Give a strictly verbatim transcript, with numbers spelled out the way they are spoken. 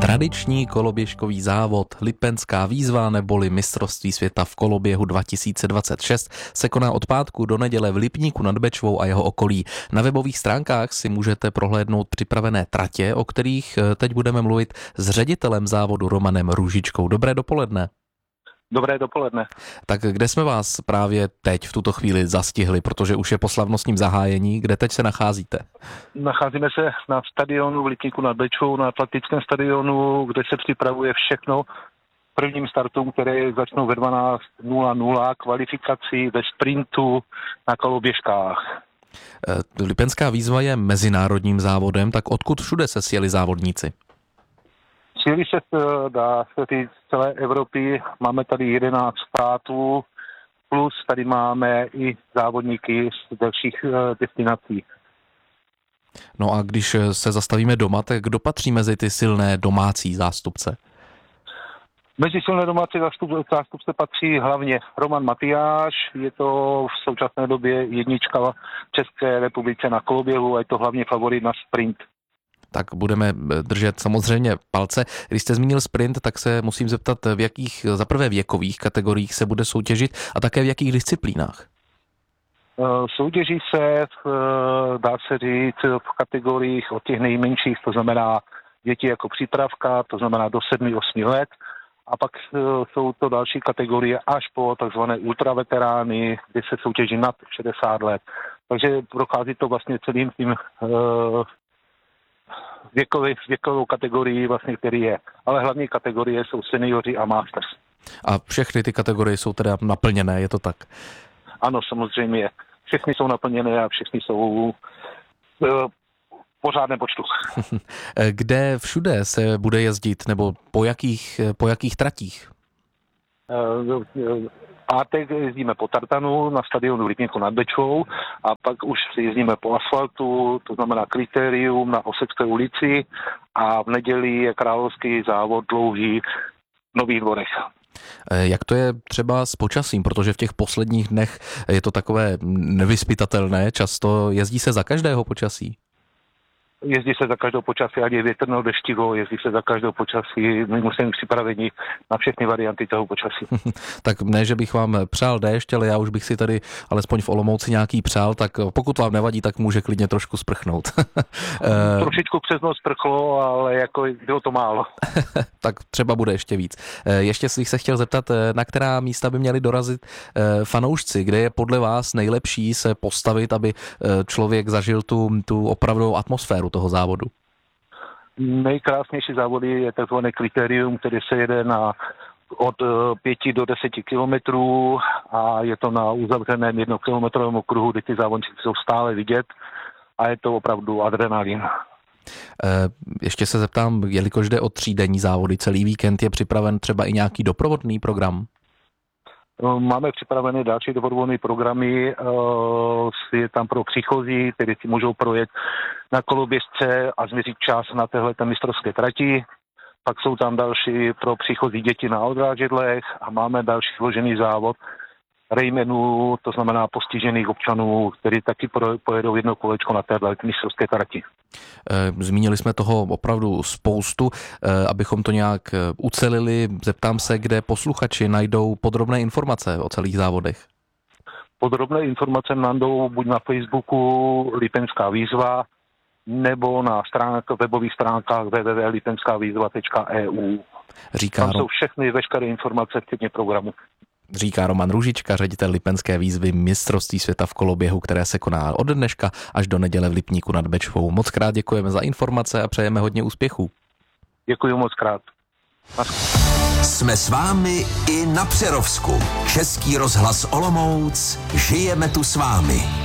Tradiční koloběžkový závod Lipenská výzva neboli mistrovství světa v koloběhu dva tisíce dvacet šest se koná od pátku do neděle v Lipníku nad Bečvou a jeho okolí. Na webových stránkách si můžete prohlédnout připravené tratě, o kterých teď budeme mluvit s ředitelem závodu Romanem Růžičkou. Dobré dopoledne. Dobré dopoledne. Tak kde jsme vás právě teď v tuto chvíli zastihli, protože už je po slavnostním zahájení, kde teď se nacházíte? Nacházíme se na stadionu v Lipníku nad Bečvou, na atletickém stadionu, kde se připravuje všechno prvním startům, které začnou ve dvanáct nula nula, kvalifikaci ve sprintu na koloběžkách. Lipenská výzva je mezinárodním závodem, tak odkud všude se sjeli závodníci? Sjeli se, dá se říct, z celé Evropy, máme tady jedenáct států, plus tady máme i závodníky z dalších destinací. No a když se zastavíme doma, tak kdo patří mezi ty silné domácí zástupce? Mezi silné domácí zástupce patří hlavně Roman Matyáš, je to v současné době jednička v České republice na koloběhu a je to hlavně favorit na sprint. Tak budeme držet samozřejmě palce. Když jste zmínil sprint, tak se musím zeptat, v jakých zaprvé věkových kategoriích se bude soutěžit a také v jakých disciplínách? Soutěží se, dá se říct, v kategoriích od těch nejmenších, to znamená děti jako přípravka, to znamená do sedmi osmi let. A pak jsou to další kategorie až po takzvané ultraveterány, kde se soutěží nad šedesát let. Takže prochází to vlastně celým tím věkovou, věkovou kategorii, vlastně, který je. Ale hlavní kategorie jsou seniori a masters. A všechny ty kategorie jsou teda naplněné, je to tak? Ano, samozřejmě. Všechny jsou naplněné a všechny jsou v pořádném počtu. Kde všude se bude jezdit, nebo po jakých, po jakých tratích? Pátek jezdíme po tartanu na stadionu Lipníku nad Bečvou a pak už jezdíme po asfaltu, to znamená Kritérium na Osecké ulici a v neděli je královský závod dlouhý v Nových Dvorech. Jak to je třeba s počasím, protože v těch posledních dnech je to takové nevyzpytatelné, často jezdí se za každého počasí? Jezdí se za každou počasí, ať je větrnou, deštivou, jezdí se za každou počasí, my musíme připraveni na všechny varianty toho počasí. Tak ne, že bych vám přál déšť, ale já už bych si tady alespoň v Olomouci nějaký přál, tak pokud vám nevadí, tak může klidně trošku sprchnout. Trošičku přes noc sprchlo, ale jako bylo to málo. Tak třeba bude ještě víc. Ještě bych se chtěl zeptat, na která místa by měli dorazit fanoušci, kde je podle vás nejlepší se postavit, aby člověk zažil tu, tu opravdovou atmosféru toho závodu? Nejkrásnější závody je takzvané Kritérium, který se jede na od pěti do deseti kilometrů a je to na uzavřeném jednokilometrovém okruhu, kde ty závodníci jsou stále vidět a je to opravdu adrenalin. Ještě se zeptám, jelikož jde o třídenní závody, celý víkend je připraven třeba i nějaký doprovodný program? Máme připravené další doprovodné programy, je tam pro příchozí, kteří si můžou projet na koloběžce a změřit čas na téhleté mistrovské trati. Pak jsou tam další pro příchozí děti na odrážedlech a máme další složený závod rejmenů, to znamená postižených občanů, kteří taky pojedou jedno kolečko na téhle mistrovské trati. Zmínili jsme toho opravdu spoustu, abychom to nějak ucelili. Zeptám se, kde posluchači najdou podrobné informace o celých závodech. Podrobné informace najdou buď na Facebooku Lipenská výzva, nebo na stránek, webových stránkách w w w tečka lipenská výzva tečka e u. Říká Tam jsou všechny veškeré informace včetně programu. Říká Roman Růžička, ředitel Lipenské výzvy mistrovství světa v koloběhu, které se koná od dneška až do neděle v Lipníku nad Bečvou. Moc krát děkujeme za informace a přejeme hodně úspěchů. Děkuji moc krát. Jsme s vámi i na Přerovsku. Český rozhlas Olomouc, žijeme tu s vámi.